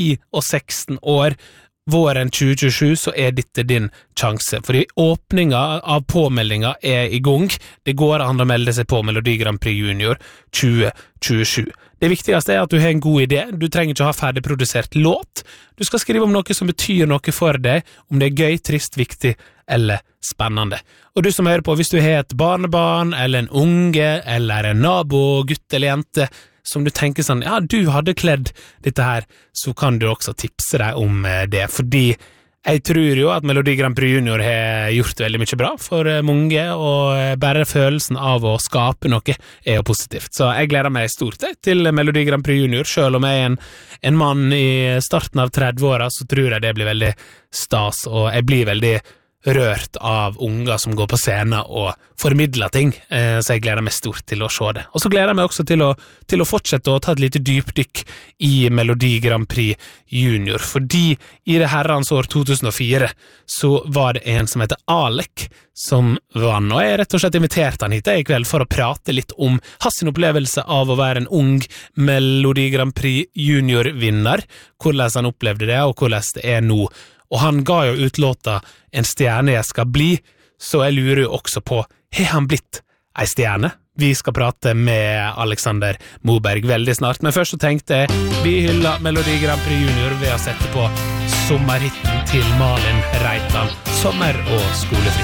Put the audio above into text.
og 16 år, våren 2027, så dette din sjanse. Fordi åpninga av påmeldinga I gang. Det går an å melde seg på Melodi Grand Prix Junior 2027. Det viktigste at du har en god idé. Du trenger ikke ha ferdigprodusert låt. Du skal skrive om noe som betyr noe for deg, om det gøy, trist, viktig eller spennende. Og du som hører på, hvis du har et barnebarn, eller en unge, eller en nabo, gutt eller jente, som du tenker sånn, ja, du hadde kledd dette her, så kan du også tipse deg om det, fordi jeg tror jo at Melodi Grand Prix Junior har gjort veldig mye bra for mange, og bare følelsen av å skape noe jo positivt. Så jeg gleder meg stort til Melodi Grand Prix Junior, selv om jeg en mann I starten av 30-åra, så tror jeg det blir veldig stas, og jeg blir veldig rørt av unger som går på scenen og formidler ting, så jeg gleder meg stort til å se det. Og så gleder jeg meg også til å fortsette å ta et lite dypdykk I Melodi Grand Prix Junior, fordi I det herrens år 2004 så var det en som heter Alec som vann, og jeg rett og slett inviterte han hit I kveld for å prate litt om hans opplevelse av å være en ung Melodi Grand Prix Junior-vinner, hvordan han opplevde det, og hvordan det nå. Og han ga jo ut låta En stjerne jeg skal bli, så jeg lurer jo også på, har han blitt en stjerne? Vi skal prate med Alexander Moberg veldig snart, men først så tenkte jeg, vi hyller Melodi Grand Prix Junior ved å sette på sommerhitten til Malin Reitan, Sommer og skolefri.